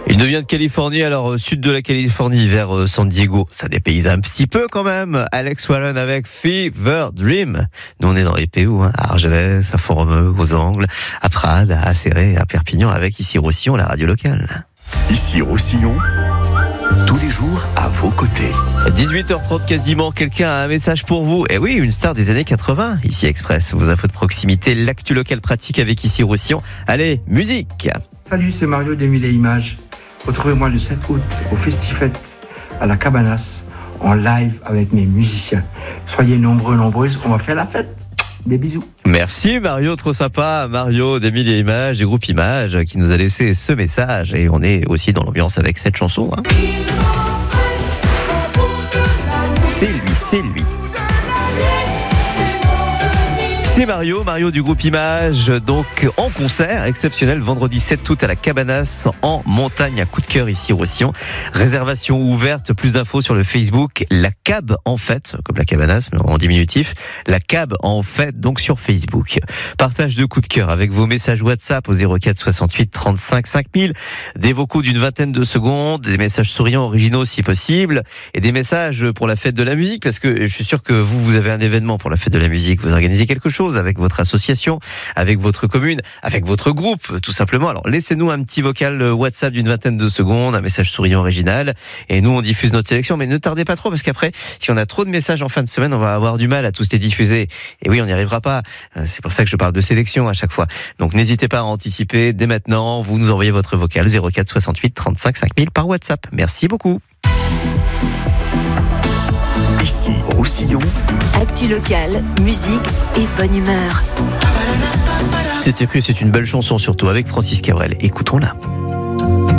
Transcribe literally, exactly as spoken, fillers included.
Il devient de Californie, alors au sud de la Californie, vers euh, San Diego. Ça dépayse un petit peu quand même. Alex Warren avec Fever Dream. Nous on est dans les P O, hein, à Argelès, à Font-Romeu, aux Angles, à Prades, à Serré, à Perpignan, avec ici Roussillon, la radio locale. Ici Roussillon, tous les jours à vos côtés. dix-huit heures trente quasiment, quelqu'un a un message pour vous. Et oui, une star des années quatre-vingts, ici Express, vos infos de proximité, l'actu local pratique avec ici Roussillon. Allez, musique. Salut, c'est Mario de Mille et Images. Retrouvez-moi le sept août au Festifête à la Cabanas, en live avec mes musiciens. Soyez nombreux, nombreuses, on va faire la fête. Des bisous. Merci Mario, trop sympa. Mario des Mille et Images, du groupe Images, qui nous a laissé ce message. Et on est aussi dans l'ambiance avec cette chanson. Hein. C'est lui, c'est lui. C'est Mario, Mario du groupe Images, donc en concert exceptionnel vendredi sept août à la Cabanas en montagne à coup de cœur ici au Roussillon. Réservation ouverte, plus d'infos sur le Facebook La Cab en fête, comme la Cabanas mais en diminutif, La Cab en fête donc sur Facebook. Partage de coup de cœur avec vos messages WhatsApp au zéro quatre soixante-huit trente-cinq cinq mille, des vocaux d'une vingtaine de secondes, des messages souriants originaux si possible et des messages pour la fête de la musique parce que je suis sûr que vous vous avez un événement pour la fête de la musique, vous organisez quelque chose avec votre association, avec votre commune, avec votre groupe, tout simplement. Alors, laissez-nous un petit vocal WhatsApp d'une vingtaine de secondes, un message souriant original, et nous, on diffuse notre sélection. Mais ne tardez pas trop, parce qu'après, si on a trop de messages en fin de semaine, on va avoir du mal à tous les diffuser. Et oui, on n'y arrivera pas. C'est pour ça que je parle de sélection à chaque fois. Donc, n'hésitez pas à anticiper dès maintenant. Vous nous envoyez votre vocal zéro quatre soixante-huit trente-cinq cinq mille par WhatsApp. Merci beaucoup. Ici Roussillon, actu locale, musique et bonne humeur. C'est écrit, c'est une belle chanson, surtout avec Francis Cabrel. Écoutons-la.